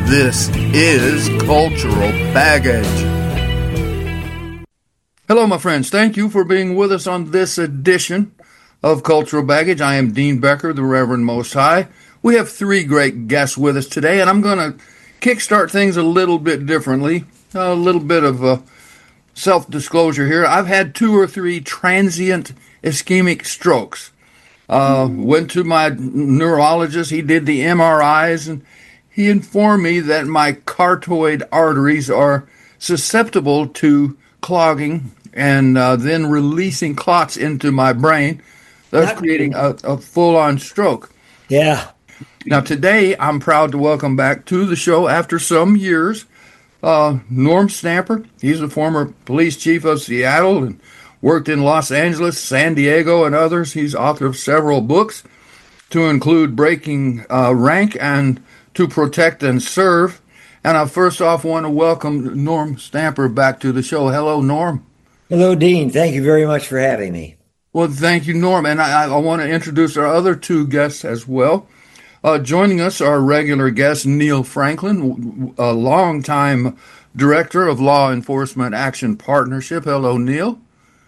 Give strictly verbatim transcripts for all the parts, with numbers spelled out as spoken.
This is Cultural Baggage. Hello, my friends. Thank you for being with us on this edition of Cultural Baggage. I am Dean Becker, the Reverend Most High. We have three great guests with us today, and I'm going to kickstart things a little bit differently. A little bit of uh, self-disclosure here. I've had two or three transient ischemic strokes. Uh, went to my neurologist. He did the M R Is, and he informed me that my carotid arteries are susceptible to clogging and uh, then releasing clots into my brain, thus Not creating a, a full-on stroke. Yeah. Now, today, I'm proud to welcome back to the show, after some years, uh, Norm Stamper. He's a former police chief of Seattle and worked in Los Angeles, San Diego, and others. He's author of several books, to include Breaking uh, Rank and To Protect and Serve. And I first off want to welcome Norm Stamper back to the show. Hello, Norm. Hello, Dean. Thank you very much for having me. Well, thank you, Norm. And I, I want to introduce our other two guests as well. Uh, joining us are regular guest Neil Franklin, a longtime director of Law Enforcement Action Partnership. Hello, Neil.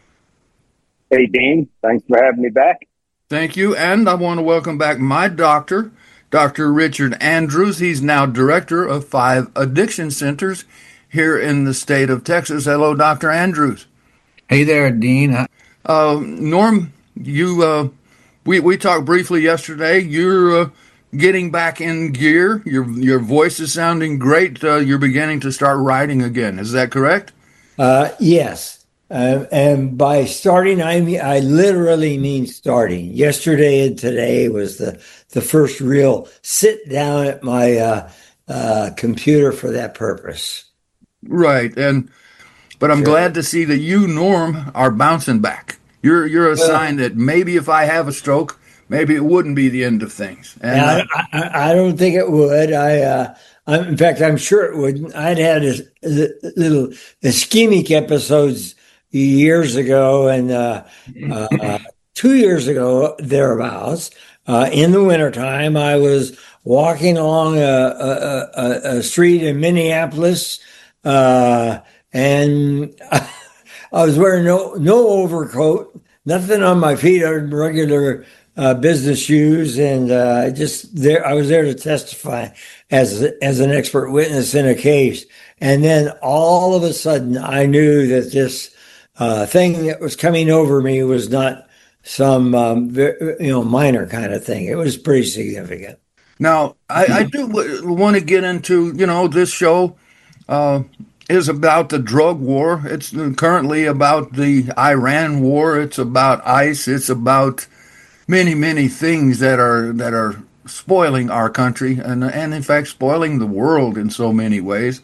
Hey, Dean. Thanks for having me back. Thank you. And I want to welcome back my doctor, Doctor Richard Andrews. He's now director of five addiction centers here in the state of Texas. Hello, Doctor Andrews. Hey there, Dean. Uh, Norm, you uh, we we talked briefly yesterday. You're uh, getting back in gear. Your your voice is sounding great. Uh, you're beginning to start writing again. Is that correct? Uh, yes. Uh, and by starting, I mean, I literally mean starting. Yesterday and today was the, the first real sit down at my uh, uh, computer for that purpose. Right. And but I'm Sure. glad to see that you, Norm, are bouncing back. You're you're a Well, sign that maybe if I have a stroke, maybe it wouldn't be the end of things. And I, uh, I, I don't think it would. I, uh, I'm, in fact, I'm sure it wouldn't. I'd had a, a little ischemic episodes years ago, and uh, uh, two years ago, thereabouts, uh, in the wintertime, I was walking along a, a, a, a street in Minneapolis, uh, and I was wearing no no overcoat, nothing on my feet, regular uh, business shoes, and uh, just there. I was there to testify as as an expert witness in a case, and then all of a sudden, I knew that this Uh, thing that was coming over me was not some, um, you know, minor kind of thing. It was pretty significant. now I, I do w- want to get into, you know, this show uh, is about the drug war. It's currently about the Iran war. It's about ICE. It's about many, many things that are that are spoiling our country and and in fact spoiling the world in so many ways.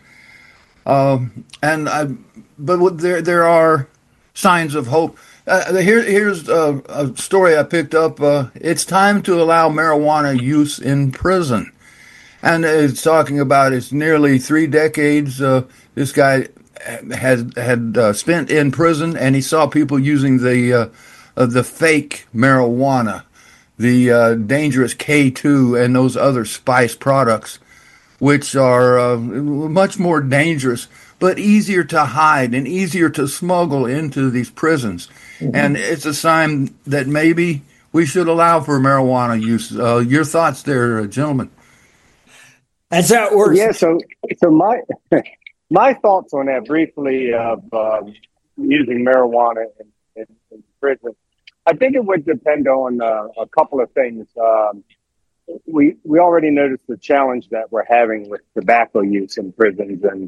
Um, and I, but what there there are signs of hope. Uh, here, here's a, a story I picked up. Uh, it's time to allow marijuana use in prison. And it's talking about it's nearly three decades. Uh, this guy had had uh, spent in prison, and he saw people using the uh, uh, the fake marijuana, the uh, dangerous K two, and those other spice products, which are uh, much more dangerous, but easier to hide and easier to smuggle into these prisons. Mm-hmm. And it's a sign that maybe we should allow for marijuana use. Uh, your thoughts there, gentlemen? That's how it works. Yeah, so so my my thoughts on that briefly of um, using marijuana in, in, in prison. I think it would depend on uh, a couple of things. Um, we we already noticed the challenge that we're having with tobacco use in prisons, and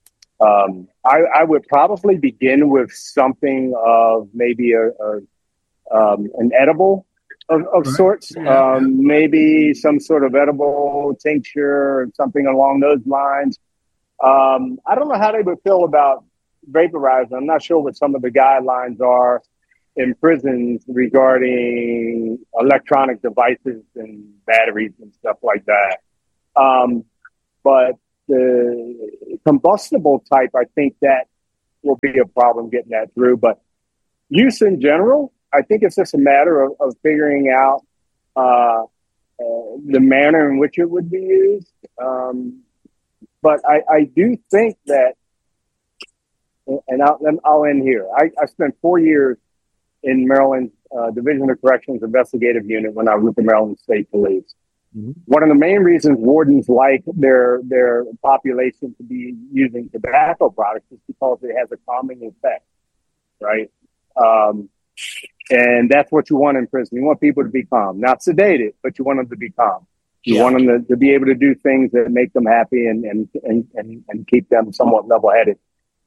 um, I, I would probably begin with something of maybe a, a um, an edible of, of right. sorts, yeah. um, maybe some sort of edible tincture or something along those lines. Um, I don't know how they would feel about vaporizing. I'm not sure what some of the guidelines are in prisons regarding electronic devices and batteries and stuff like that. Um, but the combustible type, I think that will be a problem getting that through. But use in general, I think it's just a matter of, of figuring out uh, uh, the manner in which it would be used. Um, but I, I do think that, and I'll, I'll end here. I, I spent four years in Maryland uh, Division of Corrections Investigative Unit when I was with the Maryland State Police. Mm-hmm. One of the main reasons wardens like their their population to be using tobacco products is because it has a calming effect, right? Um, and that's what you want in prison. You want people to be calm, not sedated, but you want them to be calm. You yeah. want them to, to be able to do things that make them happy and and and and, and keep them somewhat level-headed.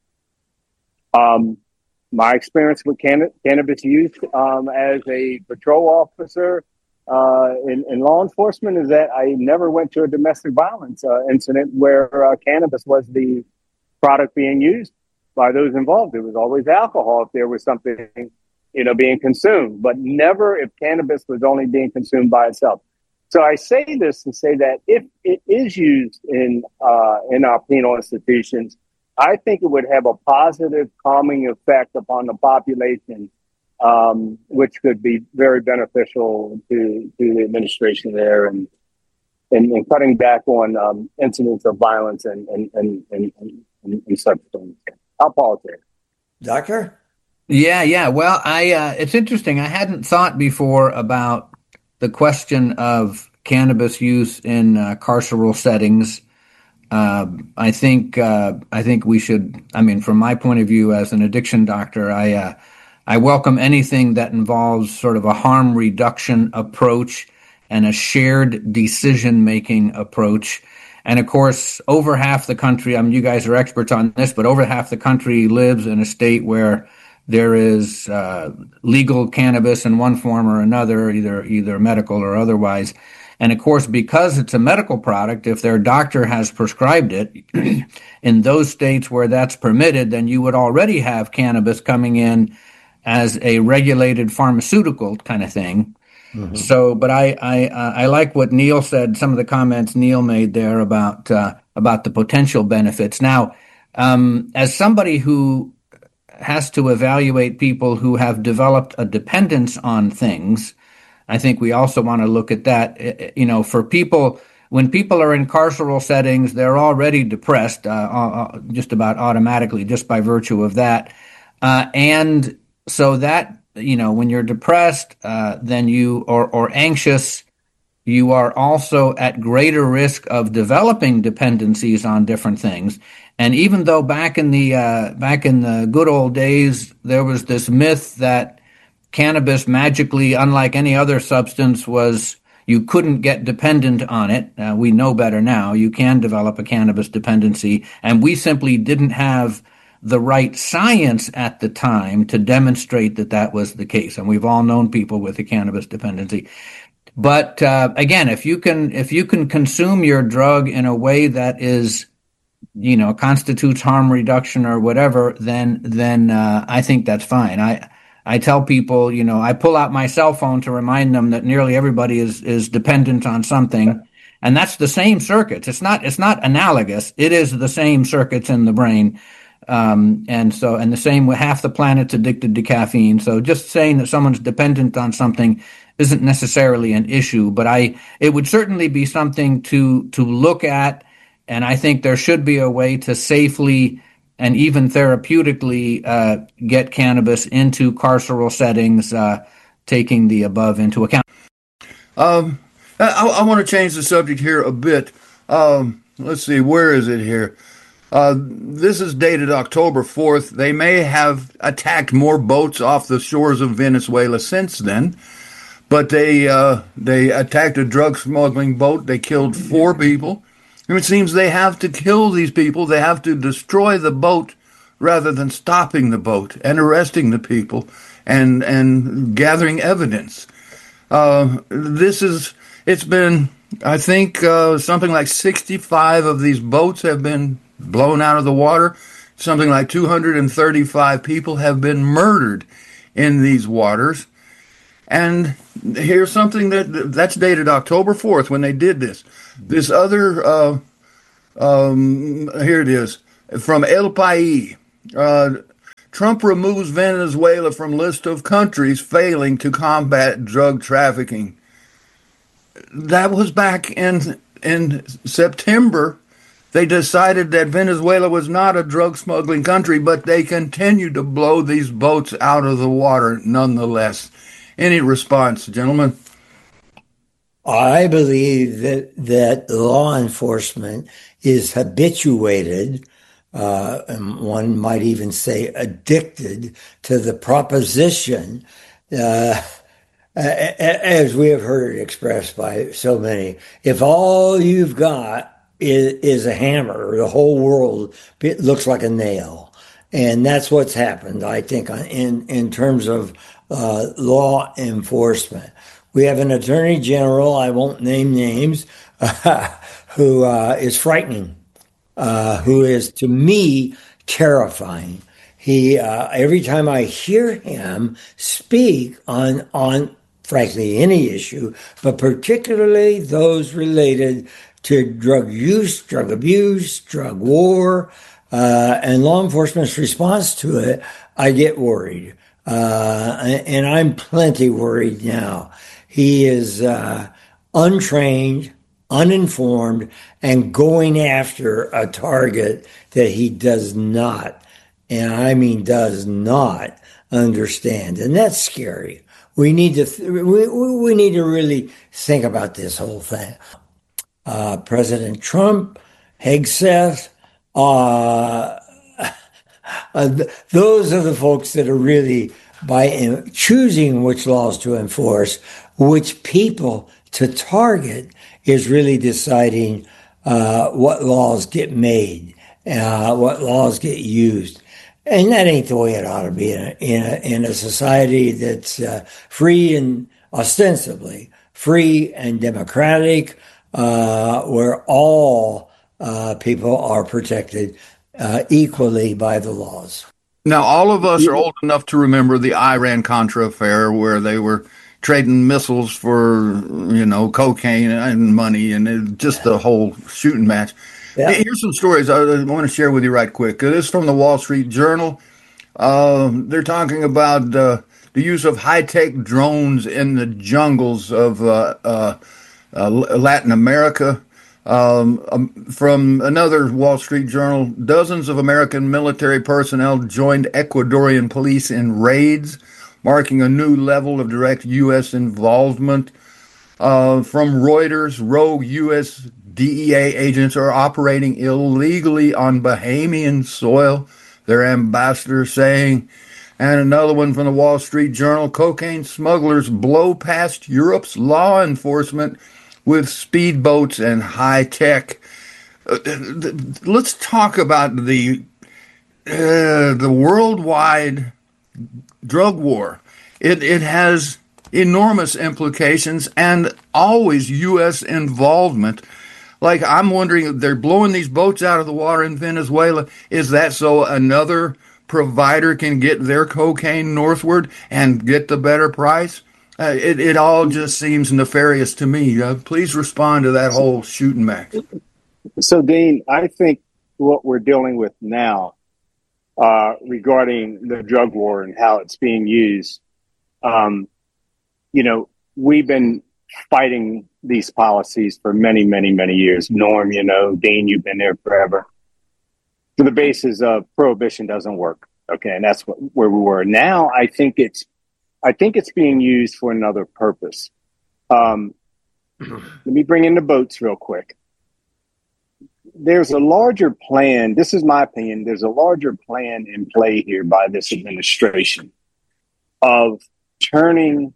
Um, my experience with can- cannabis use um, as a patrol officer uh, in, in law enforcement is that I never went to a domestic violence uh, incident where uh, cannabis was the product being used by those involved. It was always alcohol if there was something, you know, being consumed, but never if cannabis was only being consumed by itself. So I say this to say that if it is used in uh, in our penal institutions, I think it would have a positive calming effect upon the population, um, which could be very beneficial to, to the administration there and and, and cutting back on um, incidents of violence and and and, and, and, and such things. I'll pause there. Doctor? Yeah, yeah. Well, I uh, it's interesting. I hadn't thought before about the question of cannabis use in uh, carceral settings. Uh, I think uh, I think we should. I mean, from my point of view as an addiction doctor, I uh, I welcome anything that involves sort of a harm reduction approach and a shared decision making approach. And of course, over half the country. I mean, you guys are experts on this, but over half the country lives in a state where there is uh, legal cannabis in one form or another, either either medical or otherwise. And of course, because it's a medical product, if their doctor has prescribed it, in those states where that's permitted, then you would already have cannabis coming in as a regulated pharmaceutical kind of thing. Mm-hmm. So, but I I, uh, I like what Neil said. Some of the comments Neil made there about uh, about the potential benefits. Now, um, as somebody who has to evaluate people who have developed a dependence on things, I think we also want to look at that. You know, for people, when people are in carceral settings, they're already depressed uh, just about automatically, just by virtue of that. Uh, and so that, you know, when you're depressed, uh, then you, or, or anxious, you are also at greater risk of developing dependencies on different things. And even though back in the, uh, back in the good old days, there was this myth that cannabis magically, unlike any other substance, was you couldn't get dependent on it. Uh, we know better now. You can develop a cannabis dependency, and we simply didn't have the right science at the time to demonstrate that that was the case. And we've all known people with a cannabis dependency. But uh, again, if you can, if you can consume your drug in a way that is, you know, constitutes harm reduction or whatever, then then uh, I think that's fine. I. I tell people, you know, I pull out my cell phone to remind them that nearly everybody is, is dependent on something. And that's the same circuits. It's not, it's not analogous. It is the same circuits in the brain. Um, and so, and the same with half the planet's addicted to caffeine. So just saying that someone's dependent on something isn't necessarily an issue, but I, it would certainly be something to, to look at. And I think there should be a way to safely and even therapeutically uh, get cannabis into carceral settings, uh, taking the above into account. Um, I, I want to change the subject here a bit. Um, let's see, where is it here? Uh, this is dated October fourth. They may have attacked more boats off the shores of Venezuela since then, but they uh, they attacked a drug smuggling boat. They killed four people. It seems they have to kill these people. They have to destroy the boat rather than stopping the boat and arresting the people and and gathering evidence. Uh, this is, it's been, I think, uh, something like sixty-five of these boats have been blown out of the water. Something like two hundred thirty-five people have been murdered in these waters. And here's something that that's dated October fourth when they did this. This other, uh, um, here it is, from El País. Uh, Trump removes Venezuela from list of countries failing to combat drug trafficking. That was back in in September They decided that Venezuela was not a drug smuggling country, but they continue to blow these boats out of the water nonetheless. Any response, gentlemen? I believe that that law enforcement is habituated, uh, and one might even say addicted to the proposition, uh, as we have heard it expressed by so many. If all you've got is, is a hammer, the whole world looks like a nail. And that's what's happened, I think, in, in terms of uh, law enforcement. We have an attorney general, I won't name names, uh, who uh, is frightening, uh, who is, to me, terrifying. He uh, every time I hear him speak on on frankly any issue, but particularly those related to drug use, drug abuse, drug war, uh, and law enforcement's response to it, I get worried, uh, and I'm plenty worried now. He is uh, untrained, uninformed, and going after a target that he does not, and I mean does not, understand. And that's scary. We need to th- we, we need to really think about this whole thing. Uh, President Trump, Hegseth, uh, uh, th- those are the folks that are really, by in- choosing which laws to enforce, which people to target, is really deciding uh, what laws get made, uh, what laws get used. And that ain't the way it ought to be in a, in a, in a society that's uh, free and ostensibly free and democratic, uh, where all uh, people are protected uh, equally by the laws. Now, all of us are old enough to remember the Iran-Contra affair where they were trading missiles for, you know, cocaine and money and it, just the whole shooting match. Yeah. Here's some stories I want to share with you right quick. This is from the Wall Street Journal. Uh, they're talking about uh, the use of high-tech drones in the jungles of uh, uh, uh, Latin America. Um, um, from another Wall Street Journal, dozens of American military personnel joined Ecuadorian police in raids, marking a new level of direct U S involvement. Uh, from Reuters, rogue U S D E A agents are operating illegally on Bahamian soil, their ambassador saying. And another one from the Wall Street Journal, cocaine smugglers blow past Europe's law enforcement with speedboats and high tech. Uh, let's talk about the uh, the worldwide drug war. It it has enormous implications and always U S involvement. Like, I'm wondering, they're blowing these boats out of the water in Venezuela. Is that so another provider can get their cocaine northward and get the better price? Uh, it, it all just seems nefarious to me. Uh, please respond to that whole shooting match. So, Dean, I think what we're dealing with now uh, regarding the drug war and how it's being used, um, you know, we've been fighting these policies for many, many, many years. Norm, you know, Dean, you've been there forever. So the basis of prohibition doesn't work. Okay, and that's what, where we were. Now, I think it's, I think it's being used for another purpose. Um, let me bring in the boats real quick. There's a larger plan. This is my opinion. There's a larger plan in play here by this administration of turning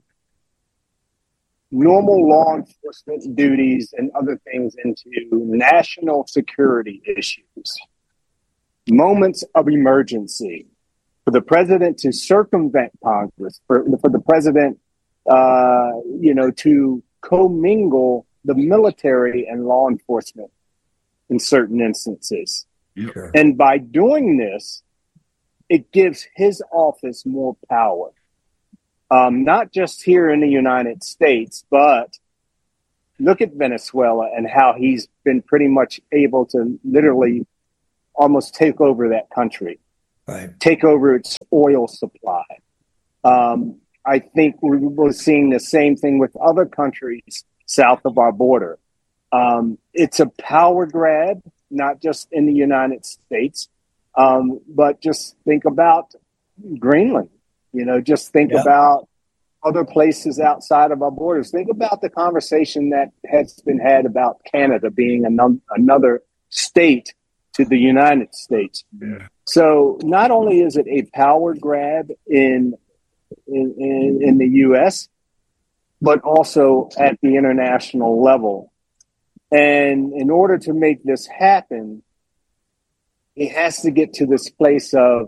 normal law enforcement duties and other things into national security issues. Moments of emergency for the president to circumvent Congress, for, for the president, uh, you know, to commingle the military and law enforcement in certain instances. Sure. And by doing this, it gives his office more power. Um, not just here in the United States, but look at Venezuela and how he's been pretty much able to literally almost take over that country, right. Take over its oil supply. Um, I think we're, we're seeing the same thing with other countries south of our border. Um, it's a power grab. not just in the United States, um, but just think about Greenland. You know, just think Yeah. about other places outside of our borders. Think about the conversation that has been had about Canada being an- another state to the United States. Yeah. So not only is it a power grab in, in, in, in the U S, but also at the international level. And in order to make this happen, it has to get to this place of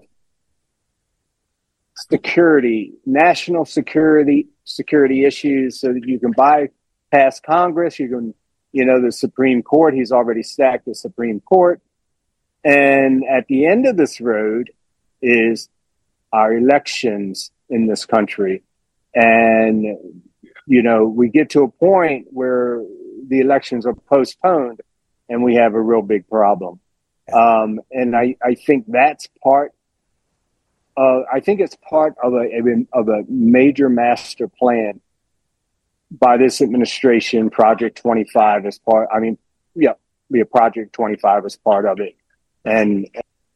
security, national security, security issues, so that you can bypass Congress. You can, you know, the Supreme Court. He's already stacked the Supreme Court. And at the end of this road is our elections in this country. And, you know, we get to a point where the elections are postponed and we have a real big problem. Um, and I, I think that's part Uh, I think it's part of a of a major master plan by this administration. Project twenty-five is part. I mean, yeah, yeah, Project twenty-five is part of it, and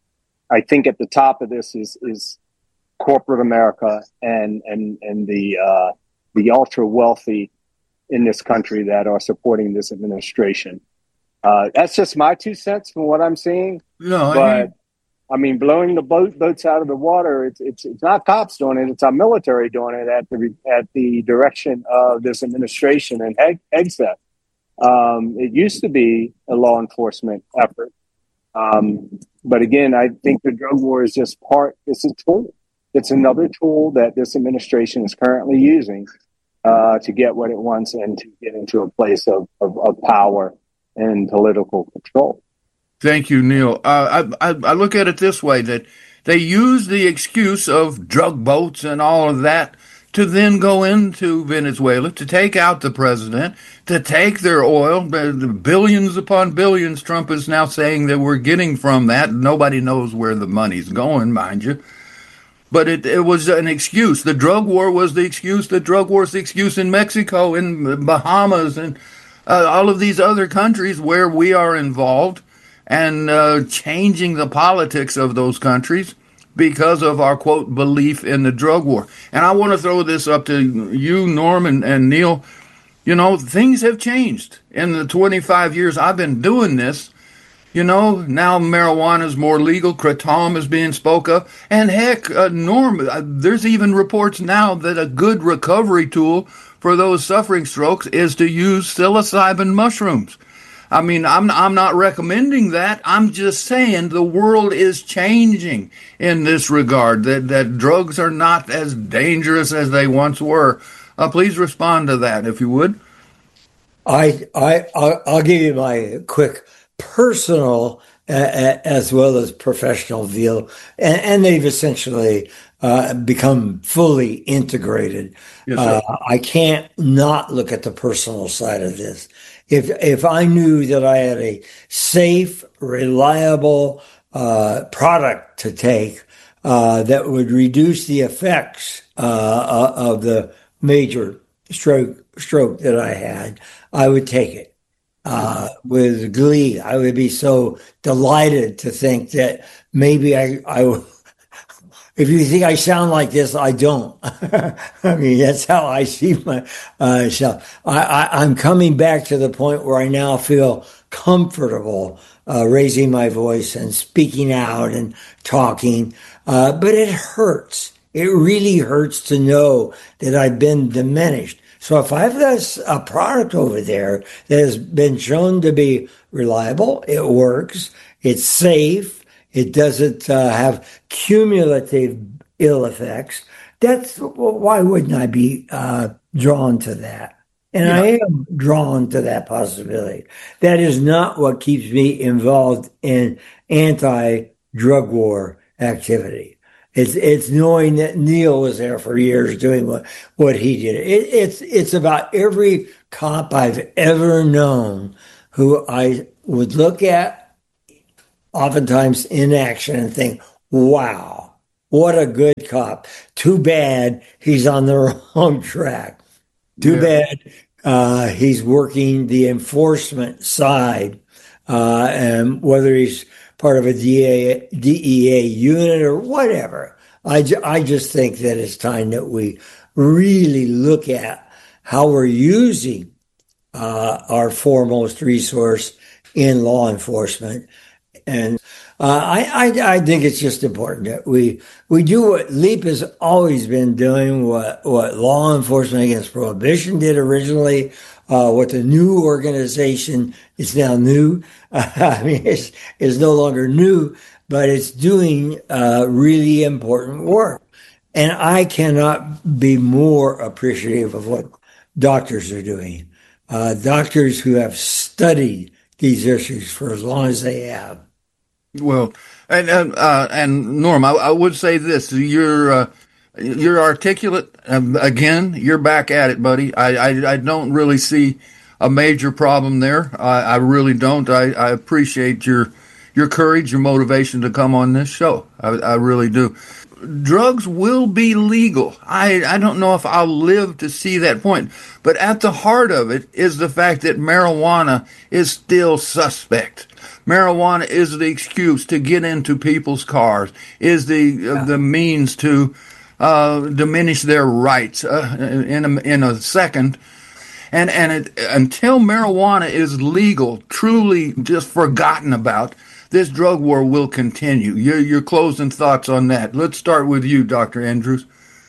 I think at the top of this is is corporate America and and and the uh, the ultra wealthy in this country that are supporting this administration. Uh, that's just my two cents from what I'm seeing. No, but. I mean, blowing the boat, boats out of the water, it's, it's it's not cops doing it, it's our military doing it at the at the direction of this administration and Hegseth. Um, it used to be a law enforcement effort. Um, but again, I think the drug war is just part, it's a tool. It's another tool that this administration is currently using uh, to get what it wants and to get into a place of, of, of power and political control. Thank you, Neil. Uh, I, I, I look at it this way, that they use the excuse of drug boats and all of that to then go into Venezuela, to take out the president, to take their oil, the billions upon billions Trump is now saying that we're getting from that. Nobody knows where the money's going, mind you. But it, it was an excuse. The drug war was the excuse. The drug war is the excuse in Mexico, in Bahamas, and uh, all of these other countries where we are involved. And uh, changing the politics of those countries because of our, quote, belief in the drug war. And I want to throw this up to you, Norm, and, and Neil. You know, things have changed. In the twenty-five years I've been doing this, you know, now marijuana is more legal. Kratom is being spoke of. And heck, uh, Norm, uh, there's even reports now that a good recovery tool for those suffering strokes is to use psilocybin mushrooms. I mean, I'm I'm not recommending that. I'm just saying the world is changing in this regard, that, that drugs are not as dangerous as they once were. Uh, please respond to that, if you would. I, I, I'll, I'll give you my quick personal uh, as well as professional view, and, and they've essentially uh, become fully integrated. Yes, uh, I can't not look at the personal side of this. If if I knew that I had a safe, reliable uh, product to take uh, that would reduce the effects uh, of the major stroke stroke that I had, I would take it uh, with glee. I would be so delighted to think that maybe I I. If you think I sound like this, I don't. I mean, that's how I see myself. I, I, I'm coming back to the point where I now feel comfortable uh, raising my voice and speaking out and talking. Uh, but it hurts. It really hurts to know that I've been diminished. So if I've got a product over there that has been shown to be reliable, it works, it's safe, it doesn't uh, have cumulative ill effects, that's well, why wouldn't I be uh, drawn to that? And yeah. I am drawn to that possibility. That is not what keeps me involved in anti-drug war activity. It's it's knowing that Neil was there for years doing what, what he did. It, it's it's about every cop I've ever known who I would look at oftentimes in action and think, wow, what a good cop. Too bad he's on the wrong track. Too yeah. bad uh, he's working the enforcement side uh, and whether he's part of a D E A unit or whatever. I, ju- I just think that it's time that we really look at how we're using uh, our foremost resource in law enforcement. And uh, I, I, I think it's just important that we we do what LEAP has always been doing, what what Law Enforcement Against Prohibition did originally, uh, what the new organization is now new. Uh, I mean, it's, it's no longer new, but it's doing uh, really important work. And I cannot be more appreciative of what doctors are doing. Uh, doctors who have studied these issues for as long as they have. Well, and and, uh, and Norm, I, I would say this: you're uh, you're articulate. Um, again, you're back at it, buddy. I, I I don't really see a major problem there. I, I really don't. I, I appreciate your your courage, your motivation to come on this show. I, I really do. Drugs will be legal. I, I don't know if I'll live to see that point, but at the heart of it is the fact that marijuana is still suspect. Marijuana is the excuse to get into people's cars, is the yeah. uh, the means to uh, diminish their rights uh, in a, in a second. And and it, until marijuana is legal, truly just forgotten about, this drug war will continue. Your your closing thoughts on that? Let's start with you, Doctor Andrews.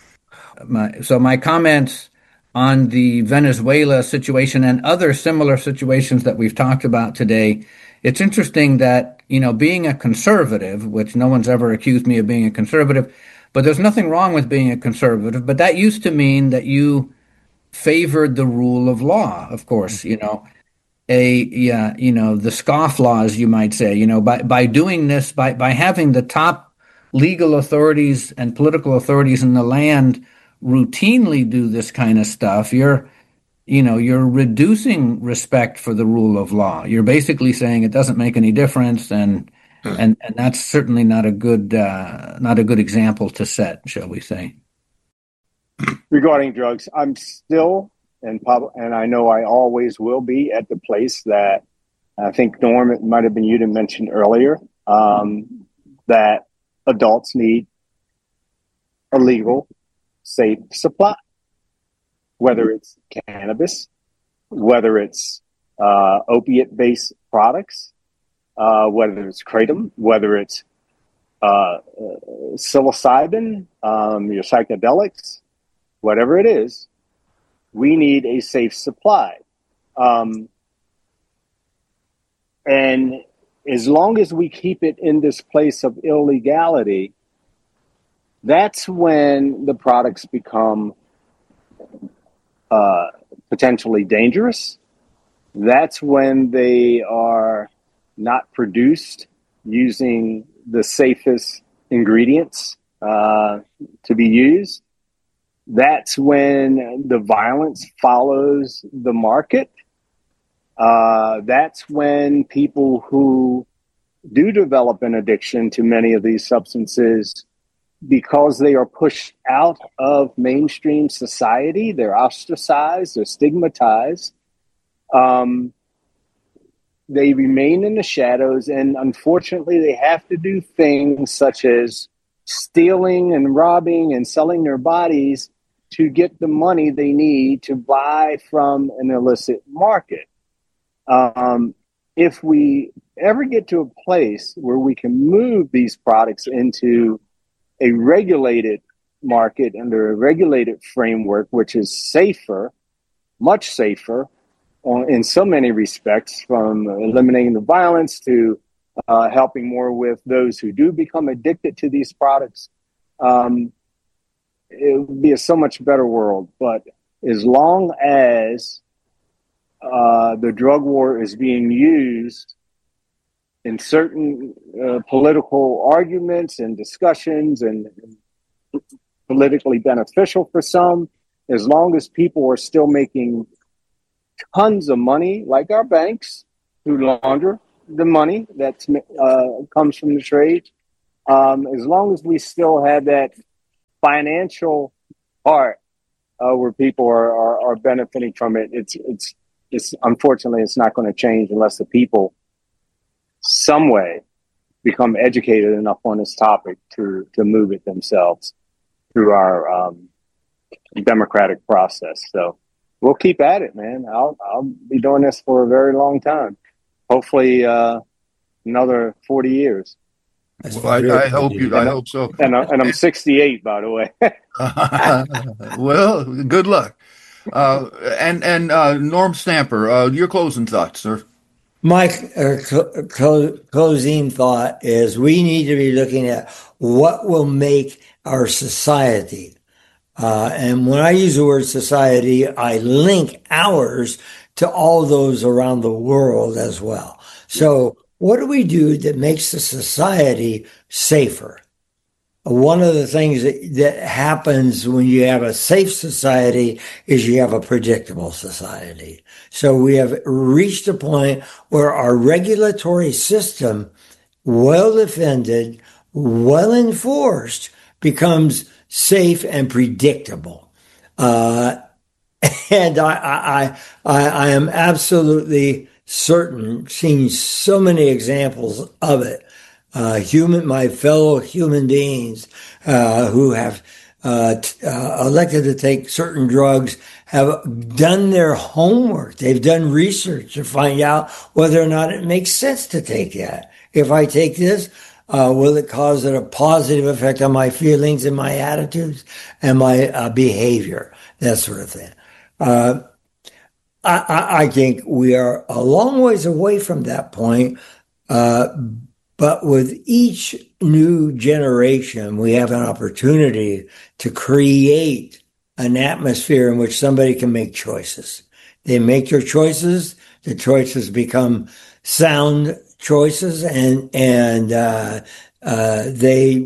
My, so my comments on the Venezuela situation and other similar situations that we've talked about today. It's interesting that, you know, being a conservative, which no one's ever accused me of being a conservative, but there's nothing wrong with being a conservative. But that used to mean that you favored the rule of law, of course, you know, a, yeah, you know, the scofflaws, you might say, you know, by, by doing this, by, by having the top legal authorities and political authorities in the land routinely do this kind of stuff, you're, you know, you're reducing respect for the rule of law. You're basically saying it doesn't make any difference, and hmm. and and that's certainly not a good uh, not a good example to set, shall we say? Regarding drugs, I'm still and pub- and I know I always will be at the place that I think Norm, it might have been you that mentioned earlier, um, that adults need a legal, safe supply. Whether it's cannabis, whether it's uh, opiate-based products, uh, whether it's kratom, whether it's uh, uh, psilocybin, um, your psychedelics, whatever it is, we need a safe supply. Um, and as long as we keep it in this place of illegality, that's when the products become Uh, potentially dangerous. That's when they are not produced using the safest ingredients uh, to be used. That's when the violence follows the market. Uh, that's when people who do develop an addiction to many of these substances, because they are pushed out of mainstream society, they're ostracized, they're stigmatized. Um, they remain in the shadows, and unfortunately, they have to do things such as stealing and robbing and selling their bodies to get the money they need to buy from an illicit market. Um, if we ever get to a place where we can move these products into a regulated market under a regulated framework, which is safer, much safer in so many respects, from eliminating the violence to uh, helping more with those who do become addicted to these products, um, it would be a so much better world. But as long as uh, the drug war is being used in certain uh, political arguments and discussions and, and politically beneficial for some, as long as people are still making tons of money, like our banks, who launder the money that uh, comes from the trade, um, as long as we still have that financial part uh, where people are, are, are benefiting from it, it's, it's, it's unfortunately, it's not going to change unless the people some way become educated enough on this topic to to move it themselves through our um, democratic process. So we'll keep at it, man. I'll I'll be doing this for a very long time. Hopefully, uh, another forty years. Well, I, I hope you. I hope so. And, I, and I'm sixty-eight, by the way. Well, good luck. Uh, and and uh, Norm Stamper, uh, your closing thoughts, sir. My uh, cl- cl- closing thought is we need to be looking at what will make our society. Uh, and when I use the word society, I link ours to all those around the world as well. So what do we do that makes the society safer? One of the things that, that happens when you have a safe society is you have a predictable society. So we have reached a point where our regulatory system, well defended, well enforced, becomes safe and predictable. Uh, and I, I, I, I am absolutely certain, seeing so many examples of it, Uh, human, my fellow human beings uh, who have uh, t- uh, elected to take certain drugs have done their homework. They've done research to find out whether or not it makes sense to take that. If I take this, uh, will it cause a positive effect on my feelings and my attitudes and my uh, behavior, that sort of thing. Uh, I, I think we are a long ways away from that point. Uh, But with each new generation, we have an opportunity to create an atmosphere in which somebody can make choices. They make their choices. The choices become sound choices, and and uh, uh, they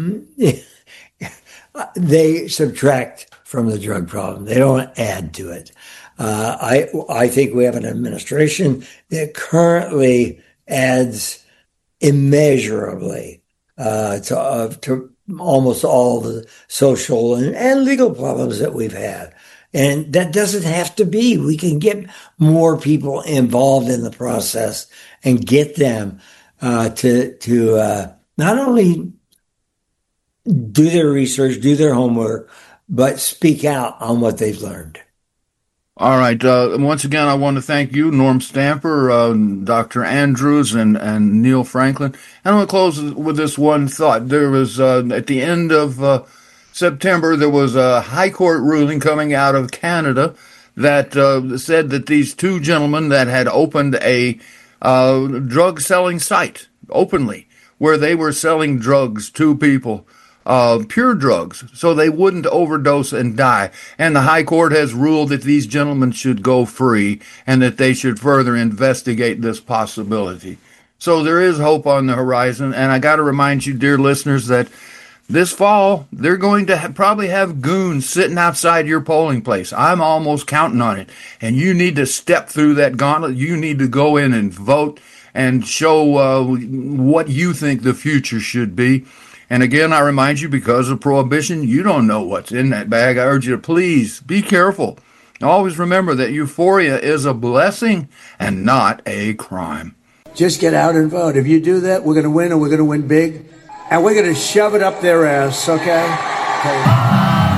they subtract from the drug problem. They don't add to it. Uh, I I think we have an administration that currently adds immeasurably uh, to, uh, to almost all the social and, and legal problems that we've had. And that doesn't have to be. We can get more people involved in the process and get them uh, to, to uh, not only do their research, do their homework, but speak out on what they've learned. All right. Uh, once again, I want to thank you, Norm Stamper, uh, Doctor Andrews, and, and Neil Franklin. And I'm going to close with this one thought. There was, uh, at the end of uh, September, there was a high court ruling coming out of Canada that uh, said that these two gentlemen that had opened a uh, drug-selling site openly, where they were selling drugs to people, Uh, pure drugs, so they wouldn't overdose and die. And the High Court has ruled that these gentlemen should go free and that they should further investigate this possibility. So there is hope on the horizon. And I got to remind you, dear listeners, that this fall, they're going to ha- probably have goons sitting outside your polling place. I'm almost counting on it. And you need to step through that gauntlet. You need to go in and vote and show uh, what you think the future should be. And again, I remind you, because of prohibition, you don't know what's in that bag. I urge you to please be careful. Always remember that euphoria is a blessing and not a crime. Just get out and vote. If you do that, we're going to win, and we're going to win big. And we're going to shove it up their ass, okay? Okay.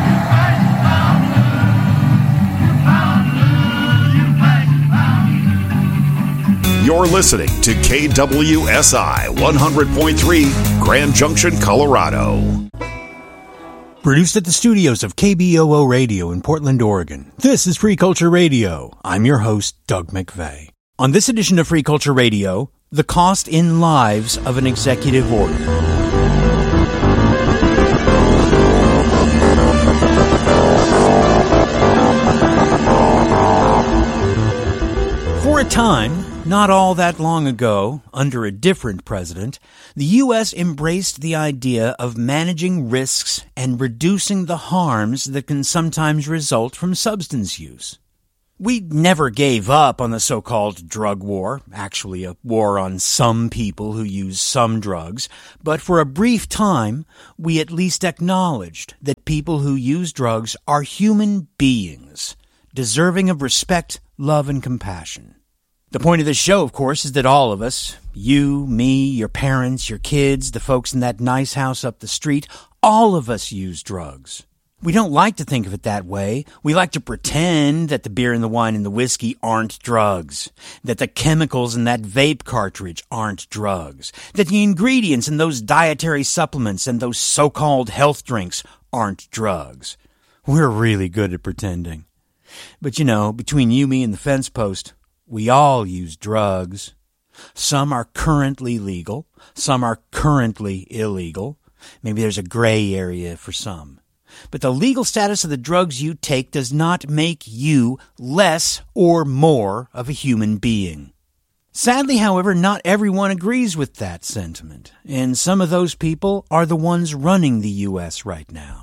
You're listening to K W S I one hundred point three, Grand Junction, Colorado. Produced at the studios of K B O O Radio in Portland, Oregon. This is Free Culture Radio. I'm your host, Doug McVeigh. On this edition of Free Culture Radio, the cost in lives of an executive order. For a time, not all that long ago, under a different president, the U S embraced the idea of managing risks and reducing the harms that can sometimes result from substance use. We never gave up on the so-called drug war, actually a war on some people who use some drugs, but for a brief time, we at least acknowledged that people who use drugs are human beings, deserving of respect, love, and compassion. The point of this show, of course, is that all of us, you, me, your parents, your kids, the folks in that nice house up the street, all of us use drugs. We don't like to think of it that way. We like to pretend that the beer and the wine and the whiskey aren't drugs, that the chemicals in that vape cartridge aren't drugs, that the ingredients in those dietary supplements and those so-called health drinks aren't drugs. We're really good at pretending. But you know, between you, me, and the fence post, we all use drugs. Some are currently legal. Some are currently illegal. Maybe there's a gray area for some. But the legal status of the drugs you take does not make you less or more of a human being. Sadly, however, not everyone agrees with that sentiment, and some of those people are the ones running the U S right now.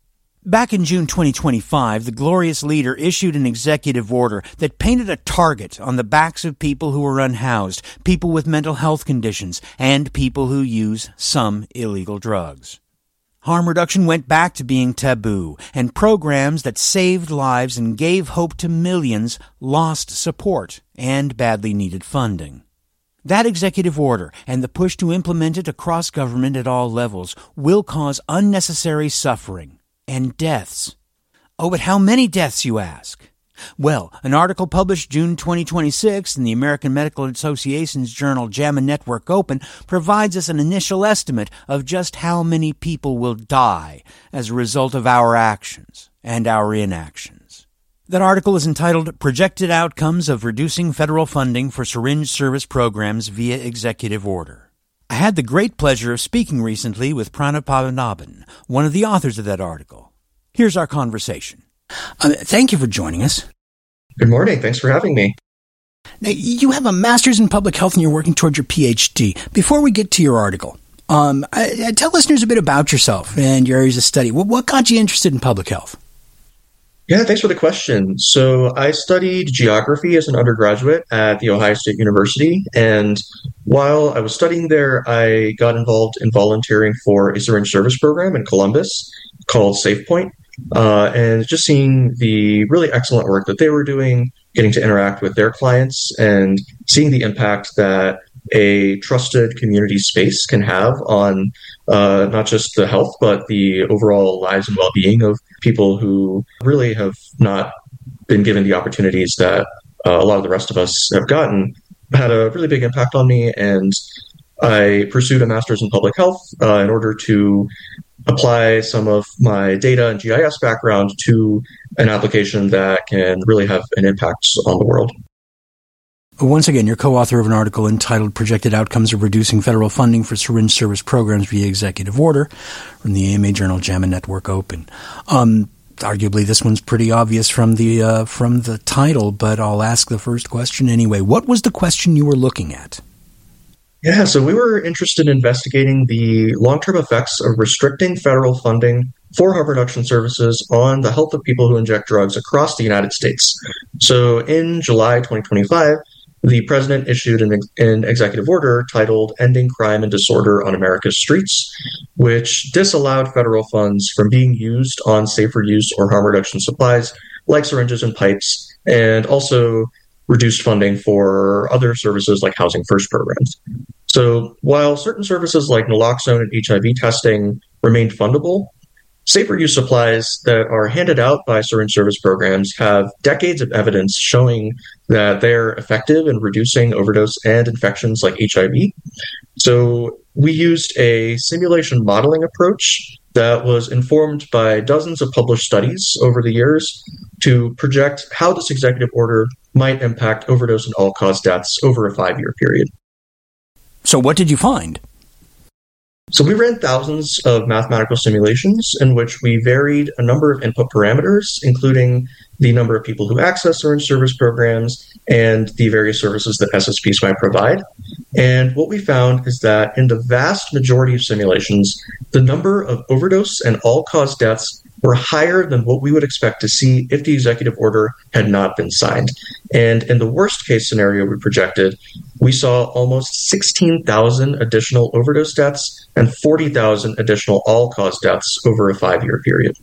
Back in June twenty twenty-five, the glorious leader issued an executive order that painted a target on the backs of people who are unhoused, people with mental health conditions, and people who use some illegal drugs. Harm reduction went back to being taboo, and programs that saved lives and gave hope to millions lost support and badly needed funding. That executive order and the push to implement it across government at all levels will cause unnecessary suffering and deaths. Oh, but how many deaths, you ask? Well, an article published June twenty twenty-six in the American Medical Association's journal JAMA Network Open provides us an initial estimate of just how many people will die as a result of our actions and our inactions. That article is entitled Projected Outcomes of Reducing Federal Funding for Syringe Service Programs via Executive Order. I had the great pleasure of speaking recently with Pranab Padmanabhan, one of the authors of that article. Here's our conversation. Uh, thank you for joining us. Good morning. Thanks for having me. Now, you have a master's in public health and you're working towards your P H D. Before we get to your article, um, I, I tell listeners a bit about yourself and your areas of study. What, what got you interested in public health? Yeah, thanks for the question. So I studied geography as an undergraduate at The Ohio State University. And while I was studying there, I got involved in volunteering for a syringe service program in Columbus called SafePoint. Uh, and just seeing the really excellent work that they were doing, getting to interact with their clients, and seeing the impact that a trusted community space can have on uh, not just the health, but the overall lives and well-being of people who really have not been given the opportunities that uh, a lot of the rest of us have gotten, had a really big impact on me. And I pursued a master's in public health uh, in order to apply some of my data and G I S background to an application that can really have an impact on the world. Once again, you're co-author of an article entitled Projected Outcomes of Reducing Federal Funding for Syringe Service Programs via Executive Order from the A M A journal JAMA Network Open. Um, arguably, this one's pretty obvious from the uh, from the title, but I'll ask the first question anyway. What was the question you were looking at? Yeah, so we were interested in investigating the long-term effects of restricting federal funding for harm reduction services on the health of people who inject drugs across the United States. So in July twenty twenty-five, the president issued an, an executive order titled Ending Crime and Disorder on America's Streets, which disallowed federal funds from being used on safer use or harm reduction supplies like syringes and pipes, and also reduced funding for other services like Housing First programs. So while certain services like naloxone and H I V testing remained fundable, safer use supplies that are handed out by syringe service programs have decades of evidence showing that they're effective in reducing overdose and infections like H I V. So we used a simulation modeling approach that was informed by dozens of published studies over the years to project how this executive order might impact overdose and all-cause deaths over a five-year period. So what did you find? So we ran thousands of mathematical simulations in which we varied a number of input parameters, including the number of people who access syringe service programs and the various services that S S Ps might provide. And what we found is that in the vast majority of simulations, the number of overdose and all-cause deaths were higher than what we would expect to see if the executive order had not been signed. And in the worst case scenario we projected, we saw almost sixteen thousand additional overdose deaths and forty thousand additional all-cause deaths over a five-year period.